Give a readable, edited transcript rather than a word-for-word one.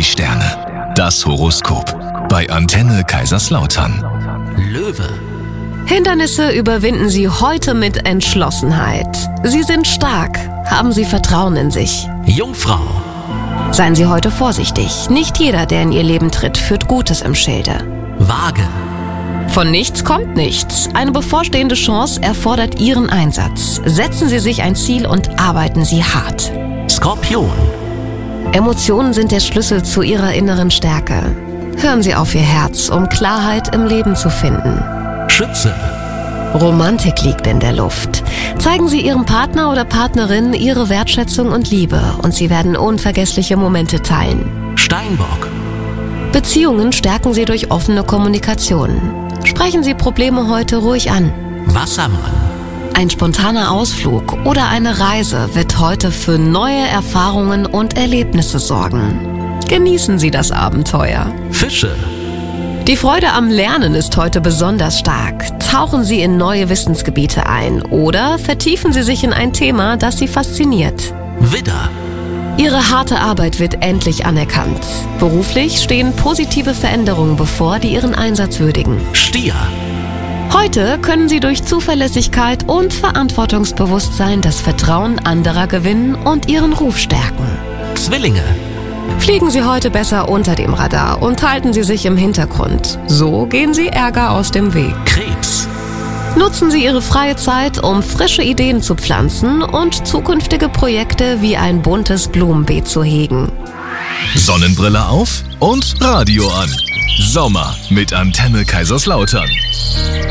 die Sterne. Das Horoskop. Bei Antenne Kaiserslautern. Löwe. Hindernisse überwinden Sie heute mit Entschlossenheit. Sie sind stark. Haben Sie Vertrauen in sich. Jungfrau. Seien Sie heute vorsichtig. Nicht jeder, der in Ihr Leben tritt, führt Gutes im Schilde. Waage. Von nichts kommt nichts. Eine bevorstehende Chance erfordert Ihren Einsatz. Setzen Sie sich ein Ziel und arbeiten Sie hart. Skorpion. Emotionen sind der Schlüssel zu Ihrer inneren Stärke. Hören Sie auf Ihr Herz, um Klarheit im Leben zu finden. Schütze. Romantik liegt in der Luft. Zeigen Sie Ihrem Partner oder Partnerin Ihre Wertschätzung und Liebe und Sie werden unvergessliche Momente teilen. Steinbock. Beziehungen stärken Sie durch offene Kommunikation. Sprechen Sie Probleme heute ruhig an. Wassermann. Ein spontaner Ausflug oder eine Reise wird heute für neue Erfahrungen und Erlebnisse sorgen. Genießen Sie das Abenteuer. Fische. Die Freude am Lernen ist heute besonders stark. Tauchen Sie in neue Wissensgebiete ein oder vertiefen Sie sich in ein Thema, das Sie fasziniert. Widder. Ihre harte Arbeit wird endlich anerkannt. Beruflich stehen positive Veränderungen bevor, die Ihren Einsatz würdigen. Stier. Heute können Sie durch Zuverlässigkeit und Verantwortungsbewusstsein das Vertrauen anderer gewinnen und Ihren Ruf stärken. Zwillinge. Fliegen Sie heute besser unter dem Radar und halten Sie sich im Hintergrund. So gehen Sie Ärger aus dem Weg. Krebs. Nutzen Sie Ihre freie Zeit, um frische Ideen zu pflanzen und zukünftige Projekte wie ein buntes Blumenbeet zu hegen. Sonnenbrille auf und Radio an. Sommer mit Antenne Kaiserslautern.